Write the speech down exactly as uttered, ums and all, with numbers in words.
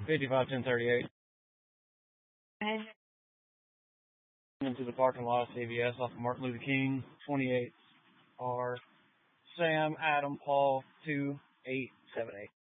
fifty-five ten thirty-eight. And Into the parking lot of C V S off of Martin Luther King. twenty-eight are Sam, Adam, Paul, two eight seven eight.